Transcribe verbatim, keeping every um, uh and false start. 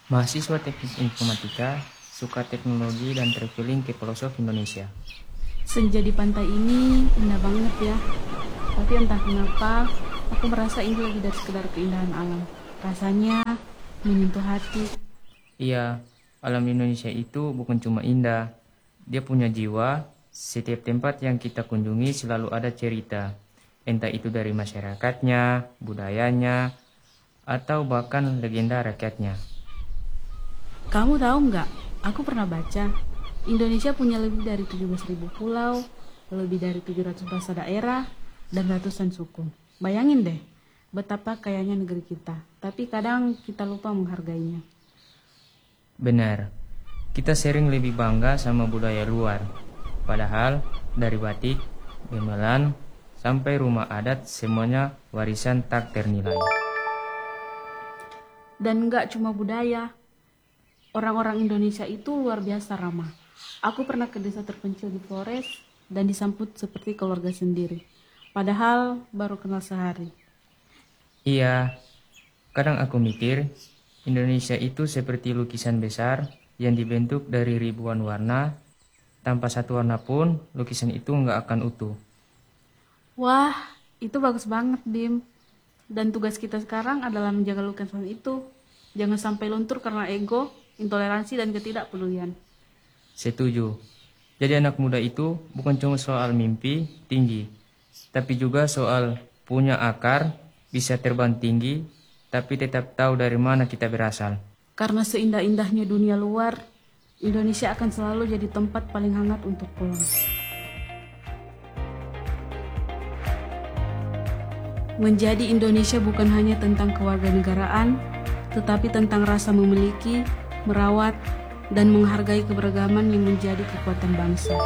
Mahasiswa teknik informatika, suka teknologi dan traveling ke pelosok Indonesia. Senja di pantai ini indah banget ya. Tapi entah kenapa, aku merasa ini lebih dari sekedar keindahan alam. Rasanya menyentuh hati. Iya, alam Indonesia itu bukan cuma indah. Dia punya jiwa. Setiap tempat yang kita kunjungi selalu ada cerita. Entah itu dari masyarakatnya, budayanya, atau bahkan legenda rakyatnya. Kamu tahu nggak? Aku pernah baca, Indonesia punya lebih dari tujuh belas ribu pulau, lebih dari tujuh ratus bahasa daerah, dan ratusan suku. Bayangin deh, betapa kayanya negeri kita. Tapi kadang kita lupa menghargainya. Benar, kita sering lebih bangga sama budaya luar. Padahal dari batik, gamelan, sampai rumah adat semuanya warisan tak ternilai. Dan nggak cuma budaya, orang-orang Indonesia itu luar biasa ramah. Aku pernah ke desa terpencil di Flores dan disambut seperti keluarga sendiri. Padahal baru kenal sehari. Iya, kadang aku mikir Indonesia itu seperti lukisan besar yang dibentuk dari ribuan warna. Tanpa satu warna pun lukisan itu nggak akan utuh. Wah, itu bagus banget, Bim. Dan tugas kita sekarang adalah menjaga lukisan itu. Jangan sampai luntur karena ego, intoleransi, dan ketidakpedulian. Setuju. Jadi anak muda itu bukan cuma soal mimpi tinggi, tapi juga soal punya akar, bisa terbang tinggi, tapi tetap tahu dari mana kita berasal. Karena seindah-indahnya dunia luar, Indonesia akan selalu jadi tempat paling hangat untuk pulang. Menjadi Indonesia bukan hanya tentang kewarganegaraan, tetapi tentang rasa memiliki, merawat, dan menghargai keberagaman yang menjadi kekuatan bangsa.